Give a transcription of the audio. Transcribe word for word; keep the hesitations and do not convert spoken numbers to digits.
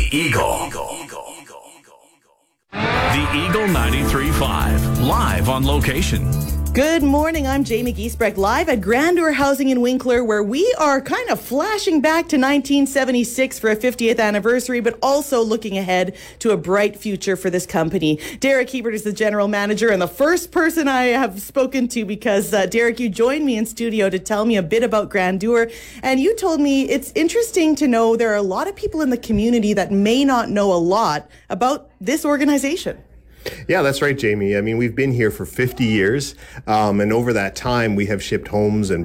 The Eagle. The Eagle ninety-three point five, live on location. Good morning, I'm Jamie Giesbrecht, live at Grandeur Housing in Winkler, where we are kind of flashing back to nineteen seventy-six for a fiftieth anniversary, but also looking ahead to a bright future for this company. Derek Hebert is the general manager and the first person I have spoken to because, uh, Derek, you joined me in studio to tell me a bit about Grandeur, and you told me it's interesting to know there are a lot of people in the community that may not know a lot about this organization. Yeah, that's right, Jamie. I mean, we've been here for fifty years, um, and over that time, we have shipped homes and